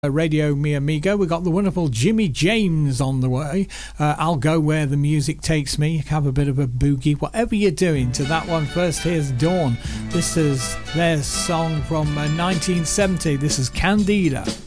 Radio Mi Amigo. We've got the wonderful Jimmy James on the way. I'll go where the music takes me. Have a bit of a boogie, whatever you're doing to that one. First, here's Dawn. This is their song from 1970. This is Candida.